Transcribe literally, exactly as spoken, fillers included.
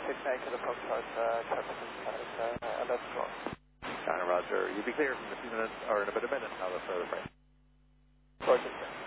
six eight to the Foxtrot, uh, traffic is uh, alert strong. China Roger, you'll be clear from a few minutes, or in about a minute now, the further frame. Roger, sir.